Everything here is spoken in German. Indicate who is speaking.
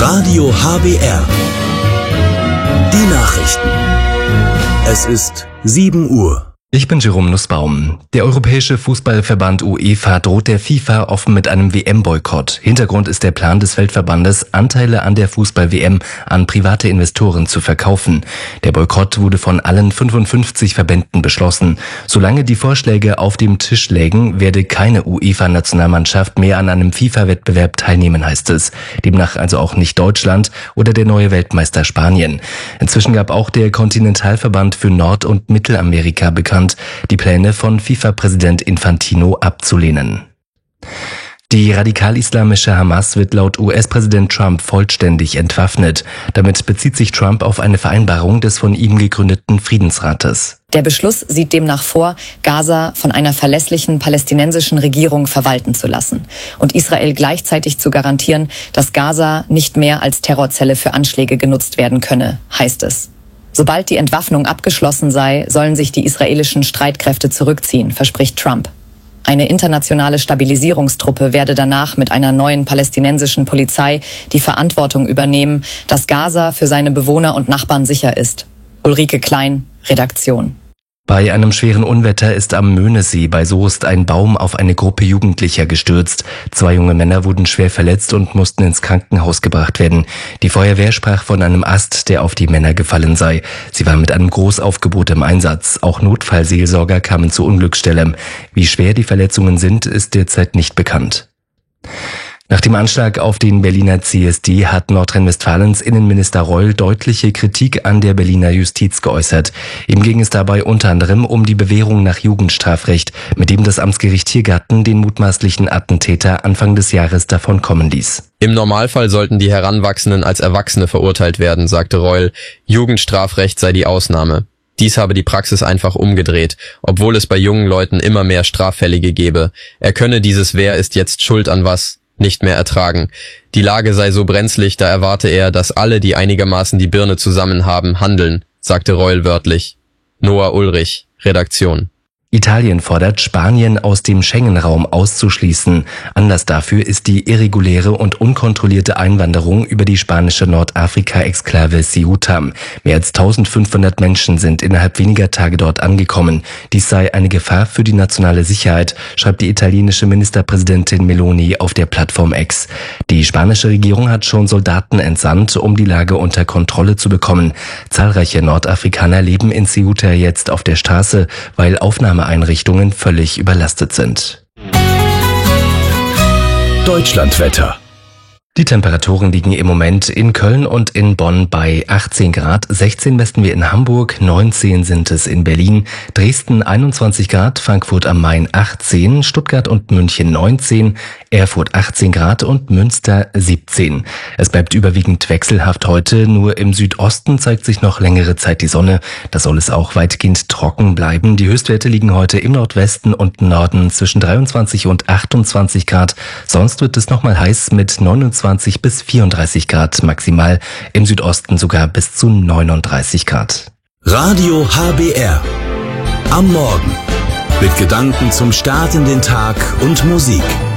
Speaker 1: Radio HBR. Die Nachrichten. Es ist 7 Uhr.
Speaker 2: Ich bin Jerome Nussbaum. Der Europäische Fußballverband UEFA droht der FIFA offen mit einem WM-Boykott. Hintergrund ist der Plan des Weltverbandes, Anteile an der Fußball-WM an private Investoren zu verkaufen. Der Boykott wurde von allen 55 Verbänden beschlossen. Solange die Vorschläge auf dem Tisch lägen, werde keine UEFA-Nationalmannschaft mehr an einem FIFA-Wettbewerb teilnehmen, heißt es. Demnach also auch nicht Deutschland oder der neue Weltmeister Spanien. Inzwischen gab auch der Kontinentalverband für Nord- und Mittelamerika bekannt, die Pläne von FIFA-Präsident Infantino abzulehnen. Die radikal-islamische Hamas wird laut US-Präsident Trump vollständig entwaffnet. Damit bezieht sich Trump auf eine Vereinbarung des von ihm gegründeten Friedensrates.
Speaker 3: Der Beschluss sieht demnach vor, Gaza von einer verlässlichen palästinensischen Regierung verwalten zu lassen und Israel gleichzeitig zu garantieren, dass Gaza nicht mehr als Terrorzelle für Anschläge genutzt werden könne, heißt es. Sobald die Entwaffnung abgeschlossen sei, sollen sich die israelischen Streitkräfte zurückziehen, verspricht Trump. Eine internationale Stabilisierungstruppe werde danach mit einer neuen palästinensischen Polizei die Verantwortung übernehmen, dass Gaza für seine Bewohner und Nachbarn sicher ist. Ulrike Klein, Redaktion.
Speaker 2: Bei einem schweren Unwetter ist am Möhnesee bei Soest ein Baum auf eine Gruppe Jugendlicher gestürzt. 2 junge Männer wurden schwer verletzt und mussten ins Krankenhaus gebracht werden. Die Feuerwehr sprach von einem Ast, der auf die Männer gefallen sei. Sie waren mit einem Großaufgebot im Einsatz. Auch Notfallseelsorger kamen zur Unglücksstelle. Wie schwer die Verletzungen sind, ist derzeit nicht bekannt. Nach dem Anschlag auf den Berliner CSD hat Nordrhein-Westfalens Innenminister Reul deutliche Kritik an der Berliner Justiz geäußert. Ihm ging es dabei unter anderem um die Bewährung nach Jugendstrafrecht, mit dem das Amtsgericht Tiergarten den mutmaßlichen Attentäter Anfang des Jahres davonkommen ließ.
Speaker 4: Im Normalfall sollten die Heranwachsenden als Erwachsene verurteilt werden, sagte Reul. Jugendstrafrecht sei die Ausnahme. Dies habe die Praxis einfach umgedreht, obwohl es bei jungen Leuten immer mehr Straffällige gebe. Er könne dieses Wer ist jetzt schuld an was nicht mehr ertragen. Die Lage sei so brenzlig, da erwarte er, dass alle, die einigermaßen die Birne zusammen haben, handeln, sagte Reul wörtlich. Noah Ulrich, Redaktion.
Speaker 2: Italien fordert, Spanien aus dem Schengen-Raum auszuschließen. Anlass dafür ist die irreguläre und unkontrollierte Einwanderung über die spanische Nordafrika-Exklave Ceuta. Mehr als 1500 Menschen sind innerhalb weniger Tage dort angekommen. Dies sei eine Gefahr für die nationale Sicherheit, schreibt die italienische Ministerpräsidentin Meloni auf der Plattform X. Die spanische Regierung hat schon Soldaten entsandt, um die Lage unter Kontrolle zu bekommen. Zahlreiche Nordafrikaner leben in Ceuta jetzt auf der Straße, weil Aufnahmeeinrichtungen völlig überlastet sind.
Speaker 1: Deutschlandwetter.
Speaker 2: Die Temperaturen liegen im Moment in Köln und in Bonn bei 18 Grad, 16 messen wir in Hamburg, 19 sind es in Berlin, Dresden 21 Grad, Frankfurt am Main 18, Stuttgart und München 19, Erfurt 18 Grad und Münster 17. Es bleibt überwiegend wechselhaft heute, nur im Südosten zeigt sich noch längere Zeit die Sonne. Da soll es auch weitgehend trocken bleiben. Die Höchstwerte liegen heute im Nordwesten und Norden zwischen 23 und 28 Grad. Sonst wird es nochmal heiß mit 29 bis 34 Grad maximal, im Südosten sogar bis zu 39 Grad.
Speaker 1: Radio HBR. Am Morgen. Mit Gedanken zum Start in den Tag und Musik.